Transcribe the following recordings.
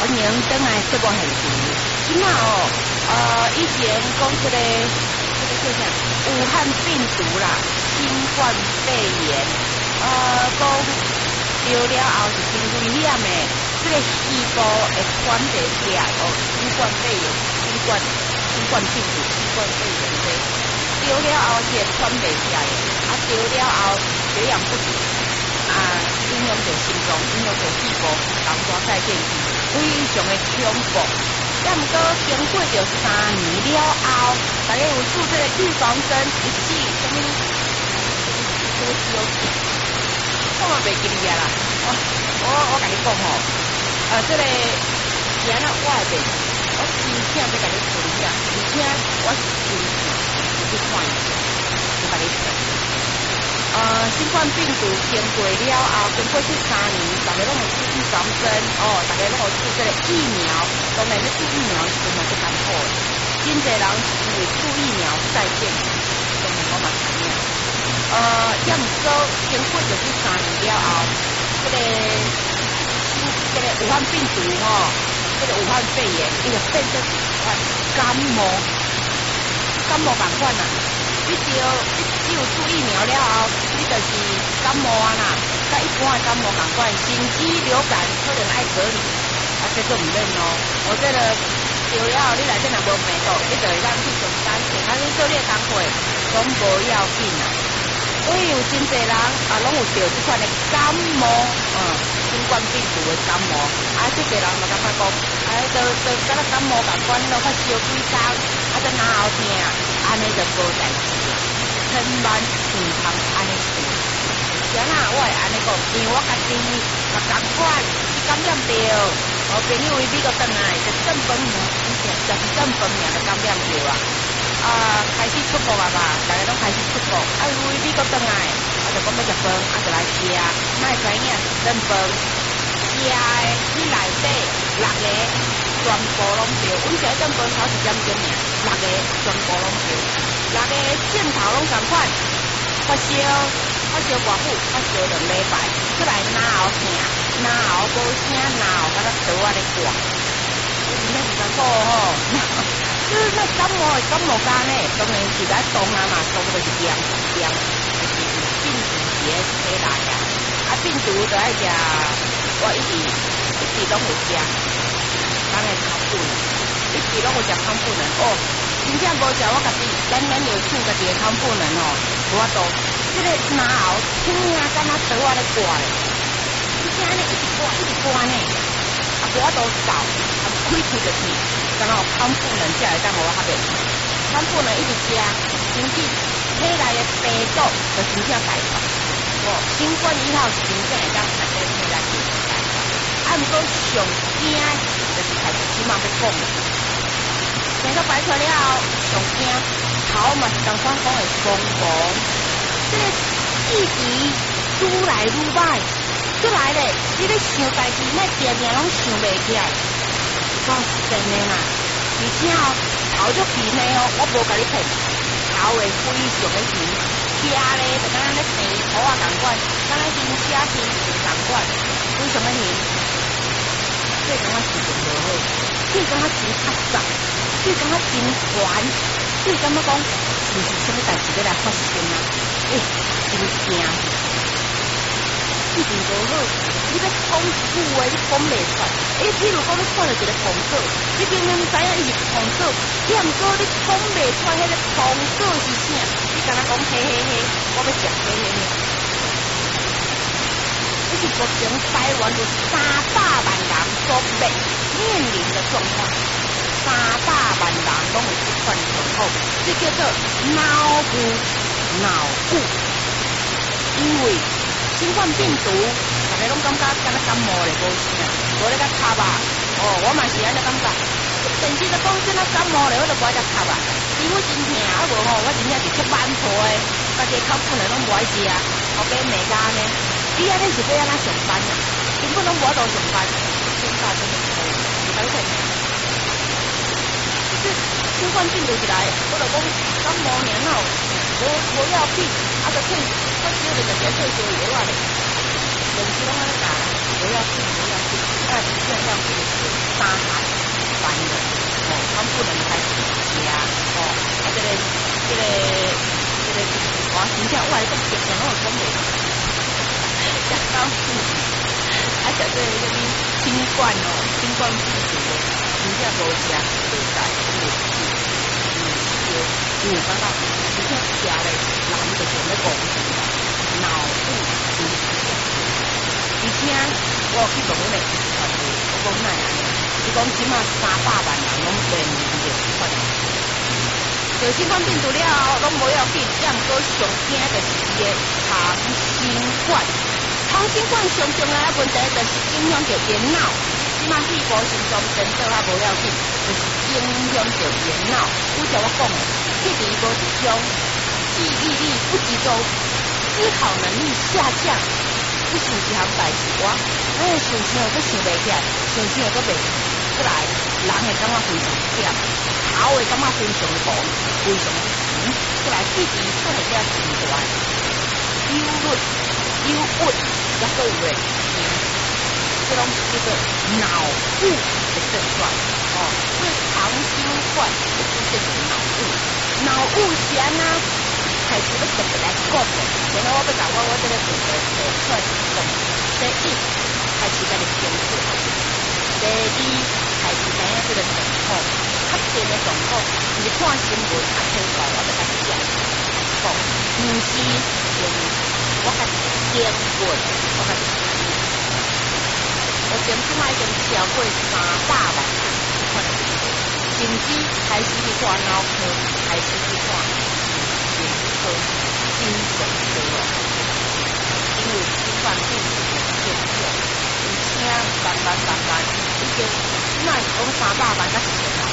迎登来节目现场。今仔以前讲这个叫啥武汉病毒啦，新冠肺炎，讲得了后是真危险的，这个细胞会传递起来新冠肺炎、新冠病毒、新冠肺炎得了后是会传递起来的，得了后血氧不足。影响到心脏，影响到细胞，红大再见去，非常的恐怖。也毋过经过着3年了后，大家有注这个预防针，一剂什么我嘛袂记哩啦。我甲你讲吼，这个是安那我会袂，我真正要甲你分享，而且我是真正去看医生，我甲你讲。新冠病毒经过了后，经过这3年，大家拢有注预防针大家拢有注这个疫苗。当然，咧注疫苗是嘛是艰苦的，真侪人是因为注疫苗再见，当然我嘛知影。也毋过经过着这3年了后，这个武汉病毒这个武汉肺炎，伊就变做一款感冒共款啦。你只有注疫苗了后，你就是感冒啦，甲一般的感冒共款，甚至流感可能爱隔离，这个唔免我这个得了后，你内底若无病毒，你就会当去上班，其他你做你的工课，拢无要紧啦。所以有真侪人拢有得这款的感冒，新冠病毒的感冒，这个人嘛感觉讲，就甲咱感冒共款，发烧几天，就哪后疼，安尼就无代志。千万唔通安尼做，啥啦？我会安尼讲，因为我家己嘛共款感染着，朋友伊美国转来，就正本名，就是正本名就感染着开始出国啊吧，大家拢开始出国，因为美国转来，就讲要食饭，就来食，莫知影是正本，食的你内底6个全部拢着，阮食正本30点钟尔，6个全部拢着。6个镜头拢同款，发烧偌久，发烧2礼拜，出来哪后疼，哪后无声，哪后甲咱倒咧挂，那是难过就是那感冒干呢，当然是在冻嘛，冻就是凉，就是病毒节起来病毒就爱食，我一直拢有食，咱的康复人，一直拢有食康复人真正无食，我家己咱有厝家己的康复人无法度，这个哪后听敢若倒咧挂咧，你听安尼一直挂呢，无法度走，开就去，敢若康复人才会当互我较袂，康复人一直食，身体体内的病毒就真正改善，新冠以后是真正会当大家体内去改善，毋过上惊就是开始起码要讲。病毒摆出了后，上惊头嘛是同款讲的疯狂，这个议题愈来愈歹，出来咧，你咧想代志，那定拢想袂起来，讲是真的啦。而且头足皮呢我无甲你骗，头会非常的甜，吃咧就敢若咧生土啊共款，敢若新车新树共款，非常的甜，所以感觉心情无好，所以感觉真较杂。所以感觉真烦，所以感觉讲是什么代志要来发生啊？真惊，一定无好。你要讲久的，你讲袂出。譬如讲你看到一个红色，你明明知影伊是红色，你毋过你讲袂出迄个红色是啥？你敢若讲嘿嘿嘿，我要食嘿嘿嘿。这是目前台湾有300万人所面临的状况。300万人拢有这款状况，这叫做脑雾。因为新冠病毒，大家拢感觉敢若感冒咧，无啥，无咧甲咳啊。我嘛是安尼感觉。电视就讲这那感冒咧，我就无爱甲咳啊。皮肤真疼，无我真正是出馒头诶，家己口本来拢无爱食，后边袂干呢。你安尼是要安怎上班啊？根本拢无法度上班，真大真的错，你睇睇。新冠病毒一来，我就讲感冒年后无要紧，就退发烧就直接退烧药啊咧，电视拢安尼教，不要紧，真正要紧，3 正我来讲结婚我讲袂，讲到啊，小对这边新冠哦，新冠病毒哦，真正无食对待真的是有感觉，而且食咧人就想要讲脑部出血，而且我去问阮的医师团队，我讲哪样呢？伊讲起码300万人拢面临着这款。就新冠病毒了后，拢无要紧，只毋过上惊就是伊的长新冠。长新冠上重要的问题就是影响着眼脑，即马肺部心脏颠倒啊无要紧，就是影响着眼脑。拄则我讲的，迄个无集中，记忆力不集中，思考能力下降，这是一项代志。我想想都想袂起来，想想都袂起来，人会感觉非常忝。头会感觉非常忙，非常急，过来自己出来了真大，忧郁，也都有诶，这种叫做脑雾的症状哦。所以长新冠就出现了脑雾，脑雾是安怎开始要特别来讲的。现在我要甲我这个主题提出来讲，第一开始在你监测，第二开始知影这个情况。较近的状况，是看新闻啊，听到我要甲你讲，毋是我甲你经过，我甲你讲，我前即摆已经超过300万，甚至开始去看脑科，开始去看眼科、心脏科咯，因为新冠病毒严重，而且慢慢，已经即摆是讲300万甲1000万。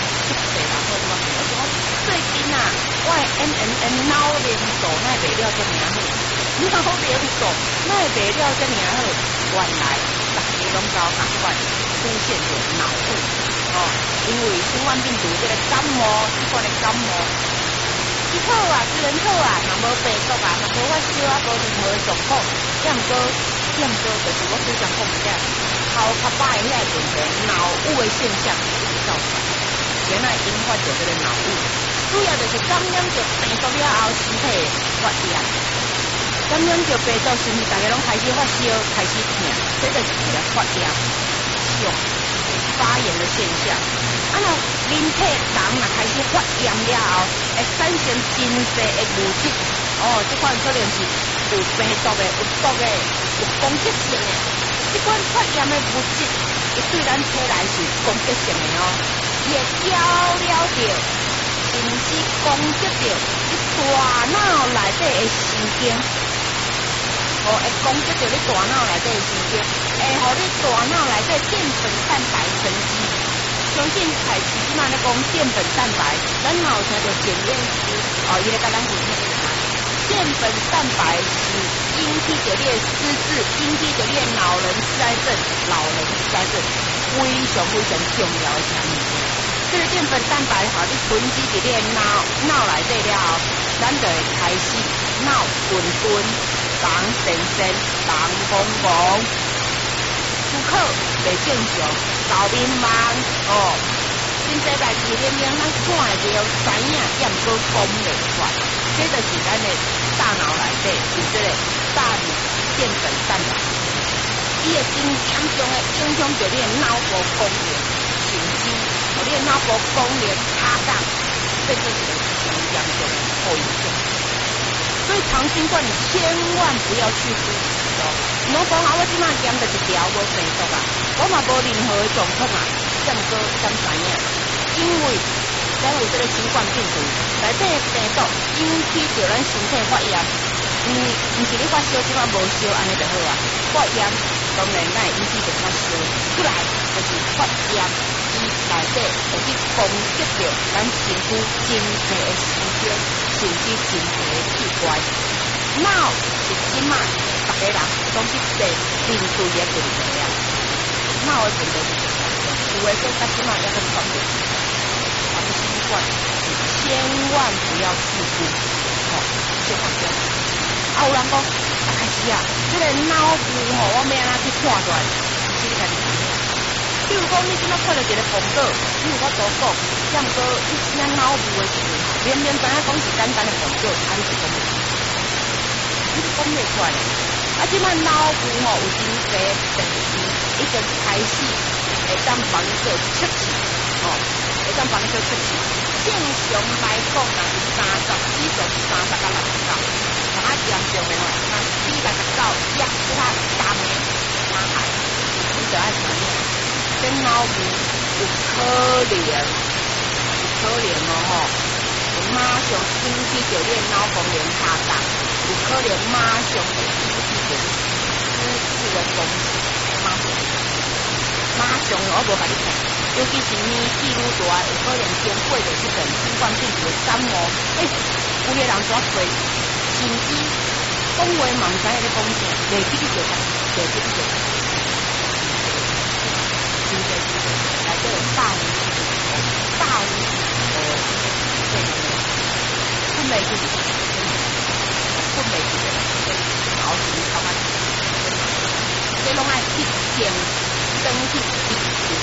最近啊，我的 MNN 脑连锁那卖了这么好，脑连锁那卖了这么好，原来大家拢搞感官出现着脑雾哦，因为新冠病毒这个感冒，这款的感冒，伊好啊，虽然好啊，若无病毒啊，若无发烧啊，无任何状况，也毋过就是我非常讲的，头壳摆遐问题，脑雾的现象一直造成。原来引发着这个脑雾，主要就是感染着病毒了后，身体发炎，感染着病毒，身体大家拢开始发烧，开始痛，这就是一个发炎、上发炎的现象。啊，那人体人若开始发炎了后，会产生真侪的物质，哦，这款可能是有病毒的、有毒的、有攻击性的，这款发炎的物质，会对咱体内是攻击性的哦。也搅了着，甚至攻击着你大脑内底的神经，会攻击着你大脑内底的神经，会互你大脑内底淀粉蛋白沉积。相信开始即摆咧讲淀粉蛋白，咱若有听到检验师哦，伊咧甲咱分享一下，淀粉蛋白是引起着你的失智，引起着你的老人痴呆症，非常重要的产品。这个淀粉蛋白哈，你囤积伫你的脑内底了后，咱就会开始脑滚，人神，人懵懵，思考袂正常，搞迷茫哦，真侪代志明咱看会着，知影也毋过讲袂出，这就是咱的大脑内底有这个大脑淀粉蛋白，伊会真严重的影响着你的脑部功能，甚至你的脑部功能下降，这就是上严重的后遗症。所以长新冠你千万不要去忽视哦。莫讲啊，我即马验着一条无病毒啊，我嘛无任何的状况啊，这么个敢知影？因为咱有这个新冠病毒，内底的病毒引起着咱身体发炎。毋是你发烧，即马无烧，安尼就好啊。发炎当然咱会引起着发烧，出来就是发炎。内底会去攻击着咱身躯真侪的神经，甚至真侪的器官。脑是即马逐个人拢去得面对的问题啊。脑的问题是有的说到即马也很传染，长新冠千万不要去忽视，千万不要。啊，有人讲啊，开始啊，这个脑部吼，我要安怎去看出来？其实你家己知影。比如讲，你即马看到一个广告，比如我所讲，要毋过你听脑部的时候，明明知影讲是简单的广告，啊，你就讲， 你讲袂出来。啊，即摆脑部吼有真侪病症，已经开始会当帮你做测试，会当帮你做测试。正常来讲，若是30，至少是30到69，上啊严重的吼，若是49，也是较重的伤害，你就爱注意。这脑部有可能哦马上引起着你脑功能下降，有可能马上会引起着失智的风险，马上我无甲你骗，尤其是年纪愈大，有可能经过着这种新冠病毒的感冒，有个人怎做，甚至讲话嘛唔知喺咧讲啥，袂记得着，真侪来这个大无困袂去，脑子头发，这拢爱去健身去治疗。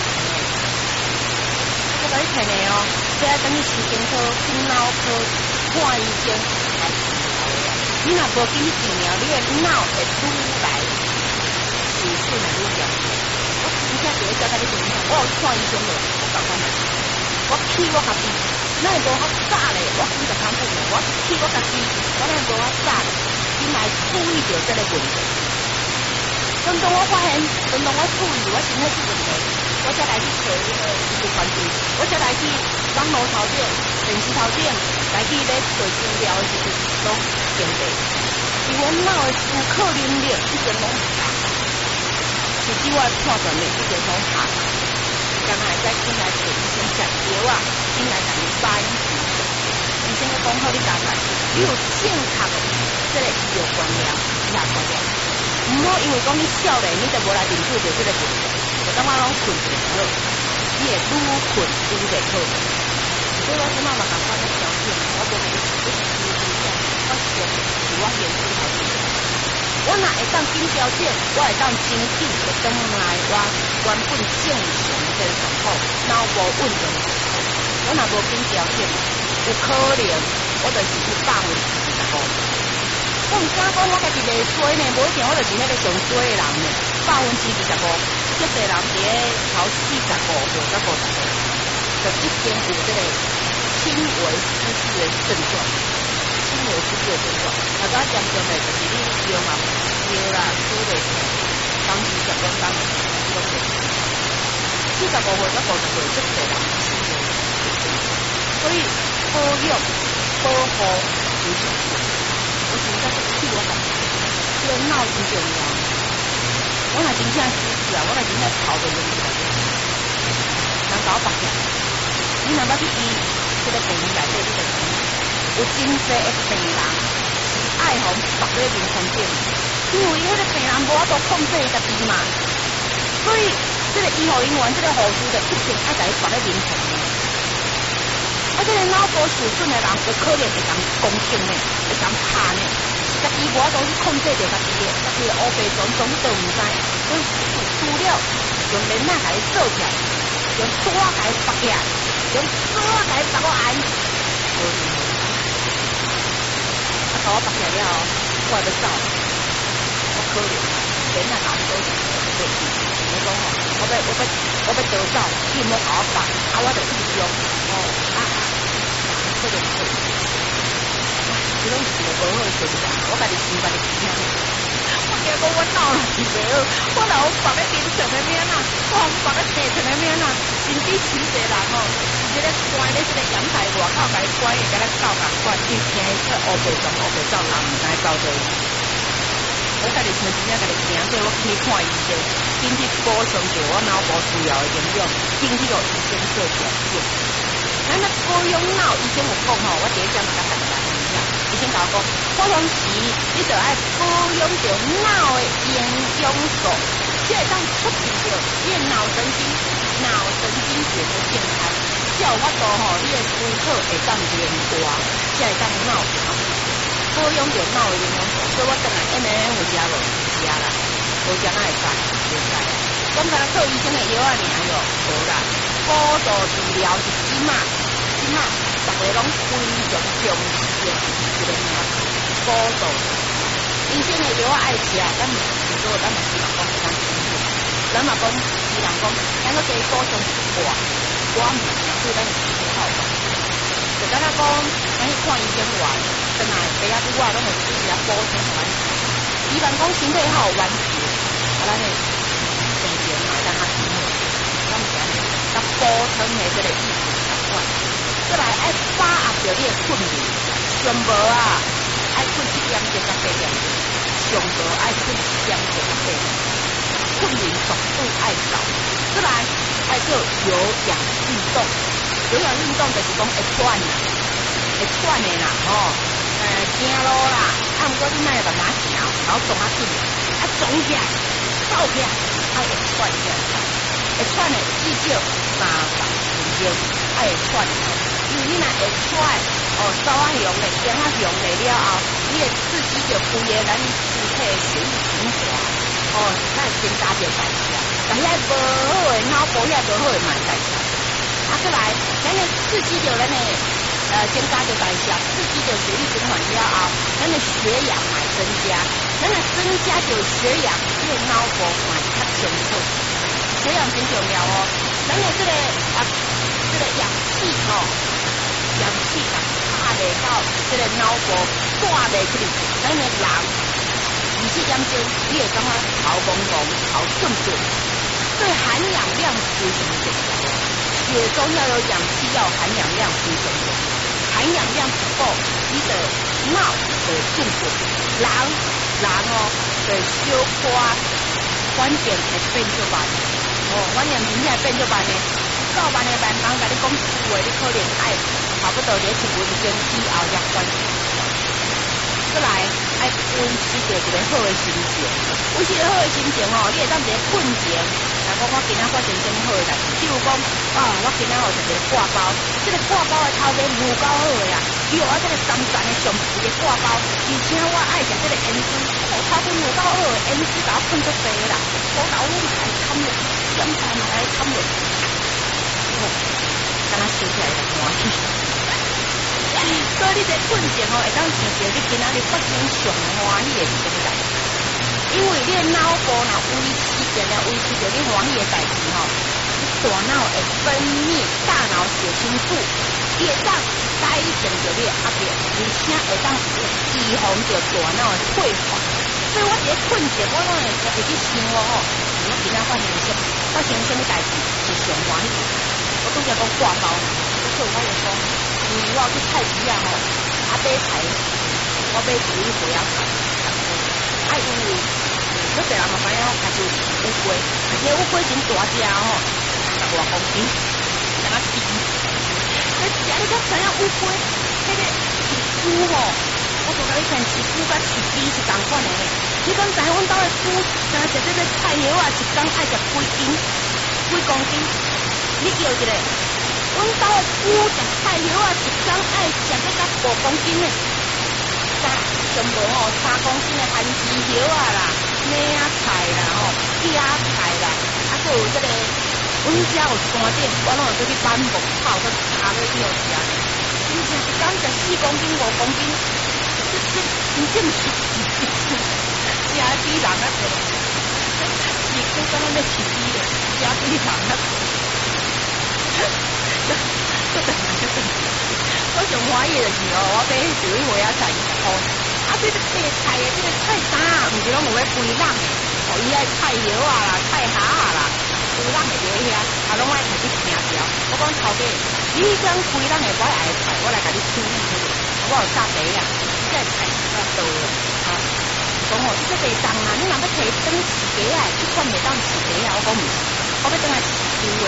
我甲你听的哦，这要等你神经科、心脑科看医生来治疗的。你若无紧治疗，你的脑会愈来受损的愈严重。我真正就会交代你听医生，我有去看医生了，我讲讲我去我家己。那无较早咧，我几十趟本咧，我去我家己，我那无较早咧，先来注意到这个问题。当我发现，当我注意到我身体出问题，我才来去找那个医疗团队，我才来去网络头顶、电视头顶来去咧做治疗的时阵，拢坚定，因为脑的思考能力已经拢差，甚至我的判断力已经拢差。刚才再进来做医生食药啊，进来甲你摆医生嘅讲好你大概，你有正确嘅这个医疗观念、医学观念，唔好因为讲你少年你就无来面对着这个问题，就感觉拢困不好，你会愈困愈袂好。所以我即马嘛共款咧调整，我无去一直我先自我研究头先。我若会当紧调整，我会当真紧会转来我原本正常的这个状况，脑部稳定的状况。我若无紧调整，有可能我就是去放45%。我唔敢讲我家己袂衰呢，无一定我就是迄个上衰的人呢。25%，足侪人伫咧头45%或者50%，就一定有这个轻微失智的症状。轻微失智的症状，啊，较严重的就是你腰嘛腰啦、拄袂起，当时就讲当时这个45岁到50岁，足侪人轻微失智，所以保养、保护非常重要。我真正是替我感觉，这个脑真重要。我若真正失智啊，我若真正头就用起来，人甲我绑起来，你若要去医这个病院内底，你就知。有真侪的病人是爱互绑在眠床顶，因为迄个病人无法度控制伊家己嘛，所以这个医护人员、这个护士就一定爱甲伊绑在眠床顶。啊，这个脑部受损的人，有可能会当攻击呢，会当拍呢，家己无法度去控制着家己的乌白全全都唔知，所以除了用棉仔甲伊做起来，用纸甲伊绑起来，用纸甲伊绑我安。把我绑起来了，我要走，我可怜，人家拿手机，我讲吼，我要逃走，你莫甲我绑，啊，我就一直用，可怜，这种事就无好做啦，我家己心家己听。我惊讲我脑是袂好，我若有绑在眠床的面啊，我绑在地床的面啊，甚至真侪人吼。这个关咧，这个阳台外口，甲伊关伊，甲咱狗共关，伊惊伊出乌白撞乌白走，人唔知走对。我家己真正家己惊，所以我去看医生，紧去补充着我脑部需要的营养，紧去互医生做调整。咱那保养脑，医生有讲吼，我第一讲就甲大家分享。医生甲我讲，保养时你就爱保养着脑的营养素，这会当促进着你的脑神经节的健康。才有法度吼，你的思考会当连贯，才会当脑保养着脑的营养素。所以我等下 M&M 有食无？食啦，无食哪会知？袂知。讲敢若靠医生的药啊尔哟，无啦。辅助治疗是即马逐个拢非常重视的一个名词，辅助。 人生的药爱吃，咱唔是说咱唔是人讲咱吃，咱嘛讲是人讲，咱个加补充我唔对咱的身体好帮助。就敢若讲，咱去看医生话，真系白啊拄啊，拢会注意啊补充完食。伊人讲身体好完食，啊咱的心情嘛会当较平和，咱唔是安尼，甲补充的这个意思相关。再来爱把握着你的困眠，上无啊爱困7点钟到8点钟，上无爱困7点钟到8点钟，困眠速度爱够。再来爱做有氧运动，有氧运动就是讲会喘啦，会喘的啦，走路啦，啊毋过你莫慢慢行，然后动啊紧，啊总起来，走起来，爱会喘起来，会喘的至少3-10分钟，爱会喘的。因为你若会喘，手啊用嘞，肩啊用嘞了后，你会刺激着规个咱身体的血液循环，咱会增加着代谢，但遐无好的脑部遐无好的嘛代谢。啊，再来，咱会刺激着咱的增加着代谢，刺激着血液循环了后，咱的血氧嘛增加，咱会增加着血氧，你的脑部嘛会较清楚。血氧真重要哦，咱的这个氧气氧气啊，拍袂到这个脑部，带袂出去，咱的人24点钟，你会感觉头蒙蒙、头顺顺，所以含氧量非常重要。血中要有氧气，要含氧量非常重要。含氧量不够，你的脑会顺顺，人会小可反应会变就慢，反应明显变就慢呢。到万的万人甲你讲有诶，你可能爱差不多1分钟以后才关注。再来爱维持着一个好诶心情，维持着好诶心情你会当一个困境，若讲我今仔发生什么好诶代志，比如讲我今仔食一个挂包，这个挂包诶头家有够好诶啦，有这个3层诶上皮诶挂包，而且我爱食这个盐酥，头家有够好诶盐酥，甲我放足济啦，我老母来砍落，咸菜嘛来砍落。敢若收起来就欢喜，所以你这困境会当想着你今仔日发生上欢喜的是什么代志？因为你的脑部若维持着你欢喜的代志你大脑会分泌大脑血清素，伊会当改善着你的压力，而且会当预防着大脑的退化。所以我一个困境，我拢会去想我今仔发生什么代志是上欢喜。我拄则讲挂包，所以我就讲，因为我去菜市啊买菜，我买2回啊菜，因为好侪人嘛知影开始乌龟，这乌龟真大只10多公斤，像啊猪。你食你才知影乌龟，那个是猪我就甲你讲，是猪甲是猪是同款的。你敢知阮兜的猪，食这个菜叶一工爱食几公斤？你叫一个，阮兜的猪食菜叶一工爱食到5公斤的，全部3公斤的番薯叶啦、麦仔菜啦、野菜啦，还有这个，阮遮有山顶，我拢会去搬木草，去插落去互食。你食一工食4公斤、5公斤，这真正是吃猪人啊！是猪敢若要饲猪的，吃猪人啊！我上欢喜的是我买2回啊菜20块，这个白菜的这个菜单毋是拢有要规人的，伊爱菜叶啦、菜蛤啦，规人的在遐，拢爱开始听条。我讲头家，你讲规人的我爱菜，我来甲你处理处理，我有炸白啊，这菜较多讲你这地重啊，你若要摕转饲鸡啊，你看袂当饲鸡啊，我讲毋是，我要转来饲猪的。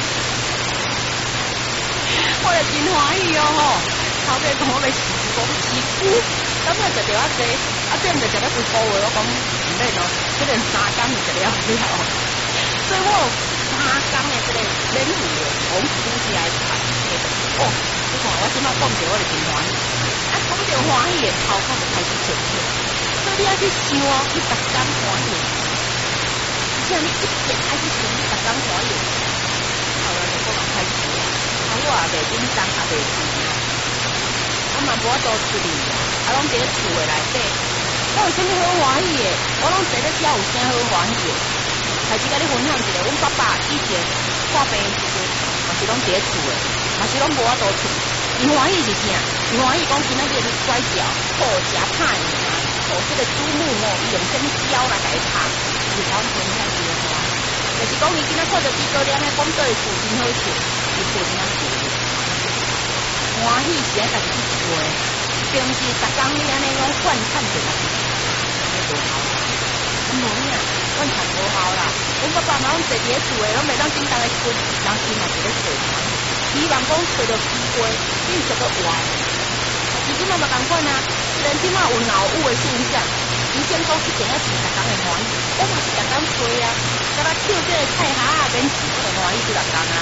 我就真欢喜头家讲我要饲猪，讲饲猪，咁就食着啊济，这毋就食了几个月，我讲唔免这个3工就食了了。所以我有3工的这个免费的红猪起来菜，你看我即摆讲着我就真欢喜，讲着欢喜的头壳就开始清楚。所以你要去想你逐工欢喜，而且你一点爱去想你逐工欢喜，后来就讲开始我也袂紧张，也袂烦，我嘛无法度出去，拢伫厝的内底， 我有啥物好欢喜的？我拢坐咧车有啥好欢喜的？开始甲你分享一个，阮爸爸以前破病时阵，嘛是拢伫咧厝的，嘛是拢无法度出。伊欢喜是啥？伊欢喜讲今仔日你拐角好食歹尔，这个珠穆伊用啥物胶来甲伊拍，是我分享伊个欢喜。就是讲伊今仔看到诸葛亮咧讲对厝真好笑，伊分享住。欢喜是爱家己去做，并是逐工你安尼讲惯趁着家己，安尼无效。无影，惯趁无效啦。阮爸爸妈拢坐伫咧厝诶，拢袂当紧当诶时阵，人伊嘛是咧做团，希望讲找到机会，变做个活。伊即马嘛共款啊，虽然即马有脑雾诶现象，以前讲一定要是逐工诶欢喜，我嘛是逐工做啊，甲咱捡这个菜蛤仔免钱，我就欢喜即逐工啊。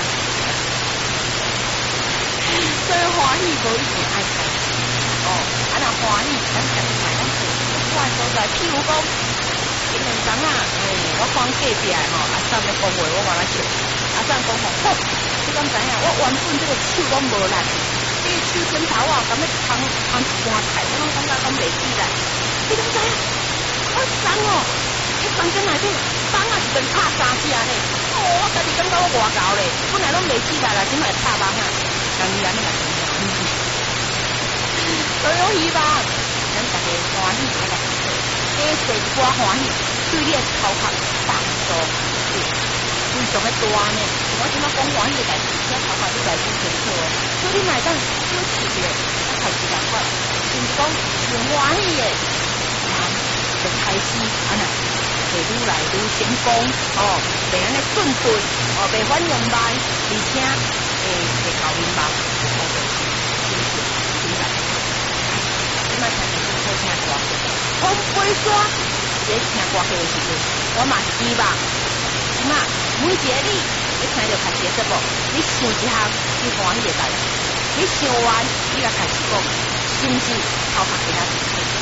所以欢喜无一定爱开心哦，啊若欢喜，咱家己买咱做，我所在，譬如讲。前两天啊，我看隔壁吼，阿三咧讲话，我话来笑。阿三讲吼，你敢知影？我原本这个手拢无力，这个手指头啊，咁要烘一盘菜，我拢感觉讲袂起来。你敢知影？我送哦，迄房间内底放啊一顿拍3只咧，我家己感觉我外厚咧，本来拢袂起来啦，只卖拍网啊，但依然你嘛真欢喜。所以我希望咱大家欢喜一下。加做一寡欢喜，对你的头壳帮助是非常的大呢。我即马讲欢喜的代志，这头壳你来做清楚哦。所以你买当小试一下，咱开始讲法，就是讲上欢喜的，就开始安尼，会愈来愈成功哦，袂安尼顿顿哦，袂反应慢，而且会头面慢，你莫听人好听歌。风飞沙，在听歌曲的时阵，我嘛是希望，即马每一个你听到开始节目，你想一项你欢喜的代志，你想完你来开始讲，是毋是头壳其他？